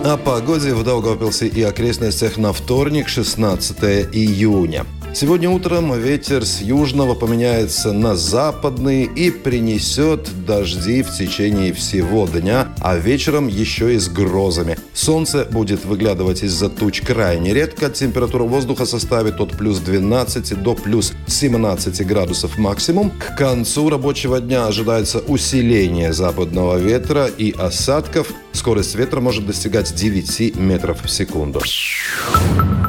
О погоде в Даугавпилсе и окрестностях на вторник, 16 июня. Сегодня утром ветер с южного поменяется на западный и принесет дожди в течение всего дня, а вечером еще и с грозами. Солнце будет выглядывать из-за туч крайне редко. Температура воздуха составит от плюс 12 до плюс 17 градусов максимум. К концу рабочего дня ожидается усиление западного ветра и осадков. Скорость ветра может достигать 9 метров в секунду.